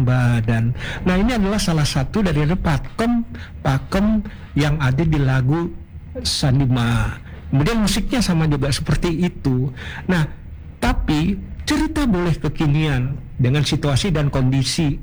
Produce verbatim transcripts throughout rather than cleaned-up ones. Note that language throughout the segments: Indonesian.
badan. Nah ini adalah salah satu dari pakem pakem yang ada di lagu Sandima. Kemudian musiknya sama juga seperti itu. Nah tapi cerita boleh kekinian dengan situasi dan kondisi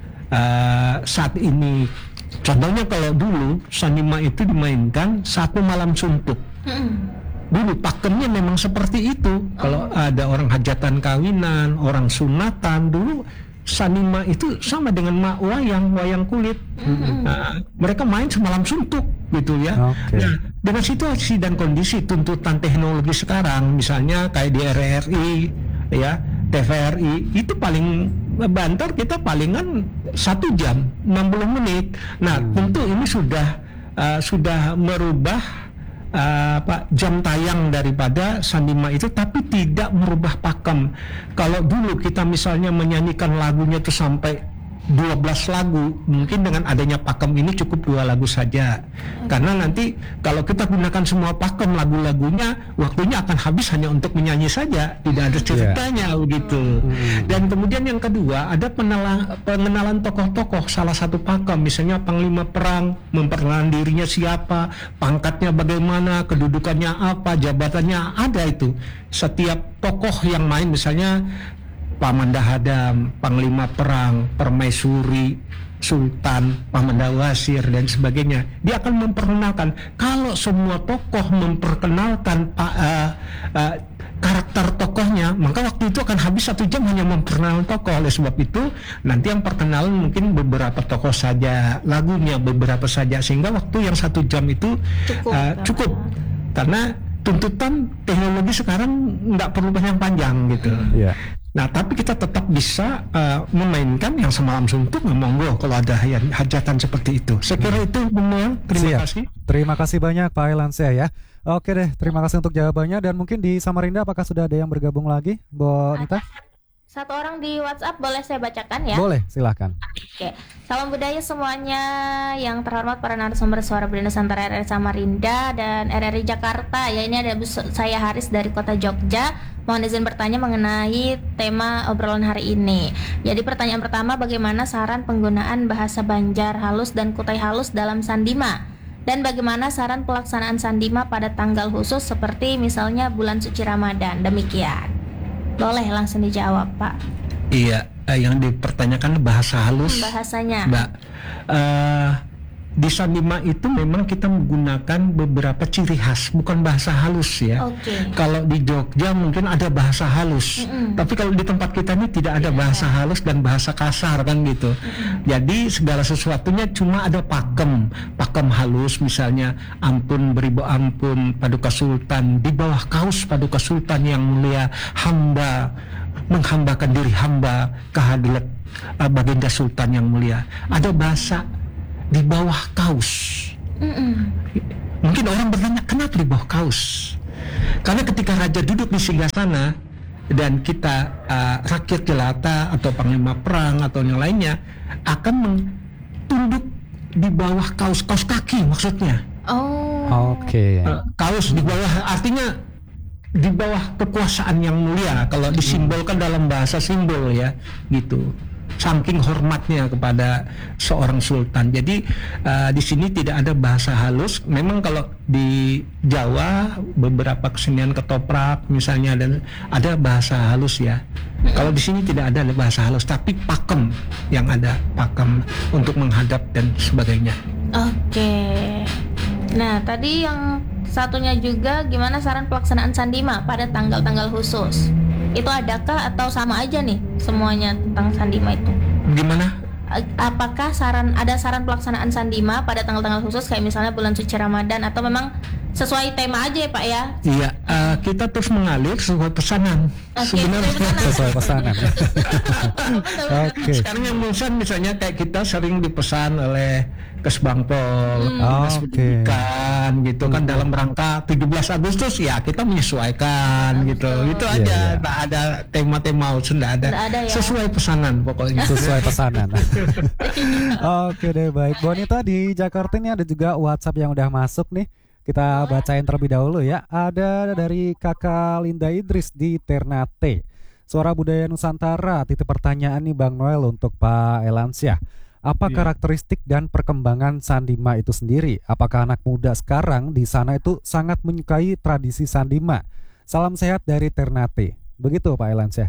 uh, saat ini. Contohnya kalau dulu Sandima itu dimainkan satu malam suntuk. Mm. Dulu pakemnya memang seperti itu. Kalau ada orang hajatan kawinan, orang sunatan, dulu Sandima itu sama dengan mak wayang, wayang kulit. Mm-hmm. Nah, mereka main semalam suntuk gitu ya. Okay. Nah, dengan situasi dan kondisi tuntutan teknologi sekarang, misalnya kayak di R R I, ya, T V R I, itu paling banter kita palingan satu jam, enam puluh menit. Nah, hmm. tentu ini sudah uh, sudah merubah Uh, apa, jam tayang daripada Sandima itu, tapi tidak merubah pakem. Kalau dulu kita misalnya menyanyikan lagunya itu sampai dua belas lagu, mungkin dengan adanya pakem ini cukup dua lagu saja. Karena nanti kalau kita gunakan semua pakem lagu-lagunya, waktunya akan habis hanya untuk menyanyi saja, tidak ada ceritanya yeah. begitu. Hmm. Dan kemudian yang kedua, ada pengenalan, pengenalan tokoh-tokoh salah satu pakem, misalnya panglima perang, memperkenalkan dirinya siapa, pangkatnya bagaimana, kedudukannya apa, jabatannya, ada itu. Setiap tokoh yang main, misalnya Pamanda Hadam, Panglima Perang, Permaisuri, Sultan, Pamandawasir dan sebagainya. Dia akan memperkenalkan. Kalau semua tokoh memperkenalkan uh, uh, karakter tokohnya, maka waktu itu akan habis satu jam hanya memperkenalkan tokoh. Oleh sebab itu, nanti yang perkenalan mungkin beberapa tokoh saja, lagunya beberapa saja, sehingga waktu yang satu jam itu cukup. Uh, cukup. Karena tuntutan teknologi sekarang nggak perlu panjang-panjang gitu. Yeah. Nah, tapi kita tetap bisa uh, memainkan yang semalam suntuk, monggo kalau ada hajatan seperti itu. Saya kira itu, Bung Noel. Terima Siap. kasih. Terima kasih banyak Pak Elansia ya. Oke deh, terima kasih untuk jawabannya. Dan mungkin di Samarinda apakah sudah ada yang bergabung lagi, Bu Nita? Satu orang di WhatsApp, boleh saya bacakan ya? Boleh, silahkan. Oke, salam budaya semuanya yang terhormat para narasumber Suara Bunda Nusantara R R I Samarinda dan R R I Jakarta. Ya, ini ada saya Haris dari kota Jogja. Mohon izin bertanya mengenai tema obrolan hari ini. Jadi pertanyaan pertama, bagaimana saran penggunaan bahasa Banjar halus dan Kutai halus dalam Sandima? Dan bagaimana saran pelaksanaan Sandima pada tanggal khusus seperti misalnya bulan suci Ramadan? Demikian. Boleh langsung dijawab, Pak. Iya, eh, yang dipertanyakan bahasa halus. Bahasanya. Mbak, uh, di Sandima itu memang kita menggunakan beberapa ciri khas, bukan bahasa halus ya. Okay. Kalau di Jogja mungkin ada bahasa halus, mm-mm. tapi kalau di tempat kita ini tidak ada yeah. bahasa halus dan bahasa kasar kan gitu. Mm-mm. Jadi segala sesuatunya cuma ada pakem, pakem halus misalnya ampun beribu ampun paduka sultan, di bawah kaus paduka sultan yang mulia hamba menghambakan diri hamba kehadirat uh, baginda sultan yang mulia. Ada bahasa di bawah kaus. Mm-mm. Mungkin orang bertanya, kenapa di bawah kaus? Karena ketika raja duduk di singgasana dan kita uh, rakyat jelata atau panglima perang atau yang lainnya akan tunduk di bawah kaus, kaus kaki maksudnya. Oh. Oke. Okay. Uh, kaus di bawah artinya di bawah kekuasaan yang mulia kalau disimbolkan dalam bahasa simbol ya, gitu. Saking hormatnya kepada seorang sultan. Jadi uh, di sini tidak ada bahasa halus. Memang kalau di Jawa beberapa kesenian ketoprak misalnya dan ada bahasa halus ya. Kalau di sini tidak ada bahasa halus, tapi pakem yang ada, pakem untuk menghadap dan sebagainya. Oke. Nah, tadi yang satunya juga gimana saran pelaksanaan Sandima pada tanggal-tanggal khusus? Itu adakah atau sama aja nih semuanya tentang Sandima itu? Gimana? Apakah saran ada saran pelaksanaan Sandima pada tanggal-tanggal khusus kayak misalnya bulan suci Ramadan atau memang sesuai tema aja ya Pak ya? Iya, uh, kita terus mengalir sesuai pesanan. Okay, sebenarnya sesuai pesanan. Oke. Okay. Sekarang yang pesan misalnya kayak kita sering dipesan oleh Kesbangpol, hmm. Dinas oh, Pendidikan okay. gitu kan, dalam rangka tujuh belas Agustus ya kita menyesuaikan oh, gitu. Betul. Itu aja, yeah, tak yeah. ada tema-tema khusus, tidak ada. ada ya? Sesuai pesanan pokoknya. Sesuai pesanan. Oke deh, baik. Bu Anita di Jakarta ini ada juga WhatsApp yang udah masuk nih. Kita bacain terlebih dahulu ya. Ada dari Kakak Linda Idris di Ternate. Suara Budaya Nusantara. Titip pertanyaan nih Bang Noel untuk Pak Elansyah. Apa Iya. karakteristik dan perkembangan Sandima itu sendiri? Apakah anak muda sekarang di sana itu sangat menyukai tradisi Sandima? Salam sehat dari Ternate. Begitu Pak Elansyah.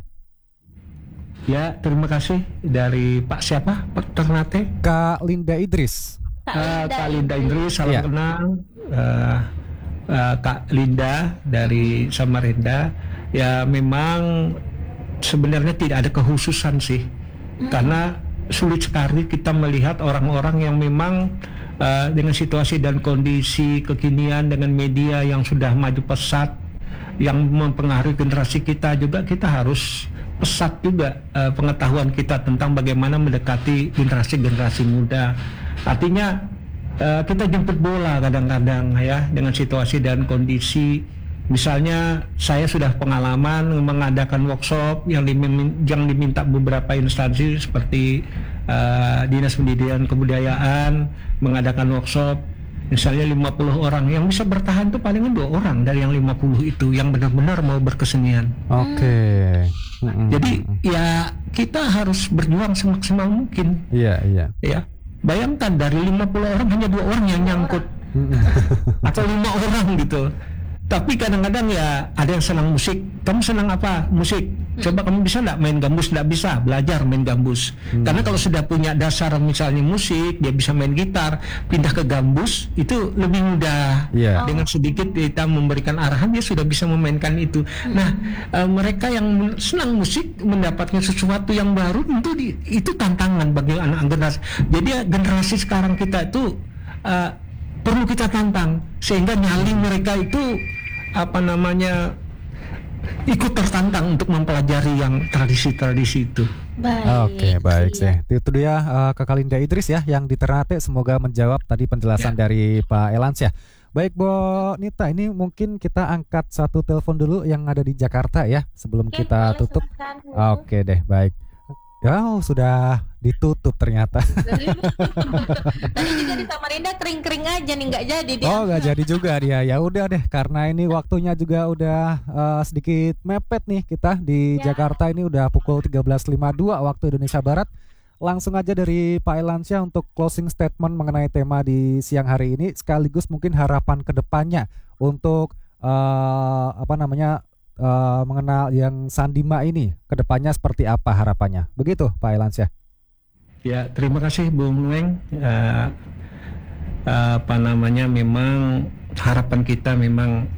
Ya, terima kasih dari Pak siapa? Pak Ternate. Kak Linda Idris. Uh, Kak Linda Indri, salam Iya. kenal. Uh, uh, Kak Linda dari Samarinda. Ya memang sebenarnya tidak ada kekhususan sih, karena sulit sekali kita melihat orang-orang yang memang uh, dengan situasi dan kondisi kekinian dengan media yang sudah maju pesat, yang mempengaruhi generasi kita juga, kita harus pesat juga uh, pengetahuan kita tentang bagaimana mendekati generasi-generasi muda. Artinya uh, kita jemput bola kadang-kadang ya dengan situasi dan kondisi. Misalnya saya sudah pengalaman mengadakan workshop yang, dimin, yang diminta beberapa instansi seperti uh, Dinas Pendidikan Kebudayaan mengadakan workshop. Misalnya lima puluh orang, yang bisa bertahan tuh palingan dua orang dari yang lima puluh itu yang benar-benar mau berkesenian. Oke. Mm-mm. Jadi ya kita harus berjuang semaksimal mungkin. Iya, iya. Ya, bayangkan dari lima puluh orang hanya dua orang yang nyangkut atau lima orang gitu. Tapi kadang-kadang ya ada yang senang musik. Kamu senang apa? Musik. Coba kamu bisa nggak main gambus? Nggak bisa. Belajar main gambus. Hmm. Karena kalau sudah punya dasar misalnya musik, dia bisa main gitar, pindah ke gambus itu lebih mudah. Yeah. Dengan sedikit kita memberikan arahan, dia sudah bisa memainkan itu. Hmm. Nah, uh, mereka yang senang musik mendapatkan sesuatu yang baru, tentu di, itu tantangan bagi anak generasi. Jadi ya, generasi sekarang kita itu uh, perlu kita tantang sehingga nyali mereka itu apa namanya ikut tertantang untuk mempelajari yang tradisi-tradisi itu. Baik. Oke, baik sih. Itu dia uh, Kak Linda Idris ya yang di Ternate. Semoga menjawab tadi penjelasan Ya. dari Pak Elansyah. Baik Bu Nita, ini mungkin kita angkat satu telepon dulu yang ada di Jakarta ya sebelum Oke, kita boleh, tutup. silakan. Oke deh, baik. Oh, sudah ditutup ternyata. Tadi juga di Samarinda kering-kering aja nih, nggak jadi dia. Oh, nggak jadi juga dia. Ya udah deh, karena ini waktunya juga udah uh, sedikit mepet nih kita di Ya. Jakarta. Ini udah pukul tiga belas lima puluh dua waktu Indonesia Barat. Langsung aja dari Pak Elansyah untuk closing statement mengenai tema di siang hari ini, sekaligus mungkin harapan kedepannya untuk uh, apa namanya uh, mengenal yang Sandima ini kedepannya seperti apa harapannya. Begitu Pak Elansyah. Ya, terima kasih Bung Nueng. Uh, apa namanya memang harapan kita memang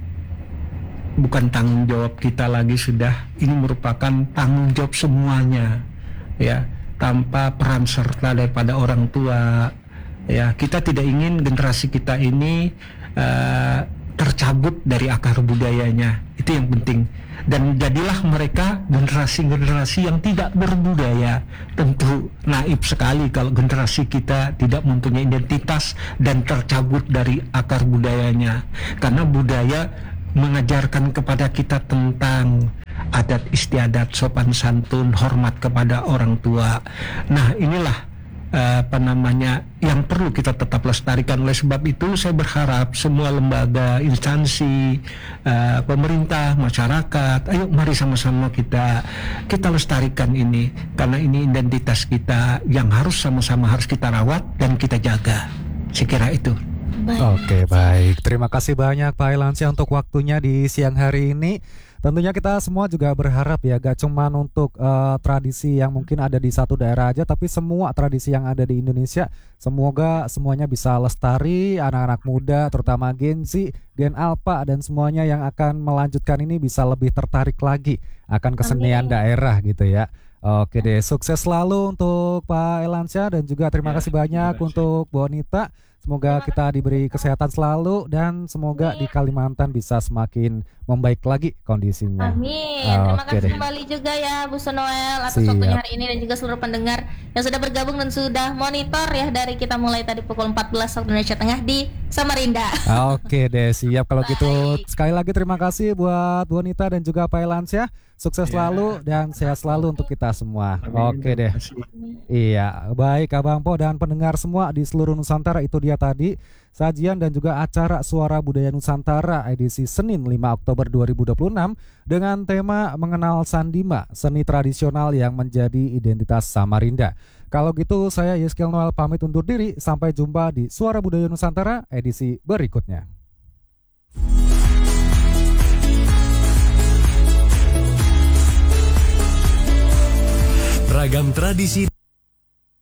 bukan tanggung jawab kita lagi, sudah ini merupakan tanggung jawab semuanya ya, tanpa peran serta daripada orang tua ya. Kita tidak ingin generasi kita ini uh, tercabut dari akar budayanya, itu yang penting. Dan jadilah mereka generasi-generasi yang tidak berbudaya. Tentu naif sekali kalau generasi kita tidak mempunyai identitas dan tercabut dari akar budayanya. Karena budaya mengajarkan kepada kita tentang adat istiadat, sopan santun, hormat kepada orang tua. Nah, inilah Uh, apa namanya yang perlu kita tetap lestarikan. Oleh sebab itu saya berharap semua lembaga, instansi, uh, pemerintah, masyarakat, ayo mari sama-sama kita kita lestarikan ini, karena ini identitas kita yang harus sama-sama harus kita rawat dan kita jaga. Saya kira itu. Baik. Oke, baik. Terima kasih banyak Pak Elansyah untuk waktunya di siang hari ini. Tentunya kita semua juga berharap ya, gak cuman untuk uh, tradisi yang mungkin ada di satu daerah aja, tapi semua tradisi yang ada di Indonesia, semoga semuanya bisa lestari, anak-anak muda, terutama Gen Z, Gen Alpha, dan semuanya yang akan melanjutkan ini bisa lebih tertarik lagi akan kesenian Amin. daerah gitu ya. Oke deh, sukses selalu untuk Pak Elansyah dan juga terima Ya, kasih banyak terima kasih. untuk Bu Nita. Semoga kita diberi kesehatan selalu dan semoga di Kalimantan bisa semakin membaik lagi kondisinya. Amin. Ah, Terima oke kasih deh. kembali juga ya Bu Noel atas Siap. waktunya hari ini, dan juga seluruh pendengar yang sudah bergabung dan sudah monitor ya dari kita mulai tadi pukul empat belas waktu Indonesia Tengah di Samarinda. Oke deh, siap kalau gitu. Baik. Sekali lagi terima kasih buat Bu Nita dan juga Pak Elansyah. Sukses Ya. selalu dan sehat selalu untuk kita semua. Amin. Oke deh. Terima kasih. Iya, baik Abang Po dan pendengar semua di seluruh Nusantara, itu dia tadi sajian dan juga acara Suara Budaya Nusantara edisi Senin lima Oktober dua ribu dua puluh enam dengan tema mengenal Sandima, seni tradisional yang menjadi identitas Samarinda. Kalau gitu saya Yeskel Noel pamit undur diri, sampai jumpa di Suara Budaya Nusantara edisi berikutnya. Ragam tradisi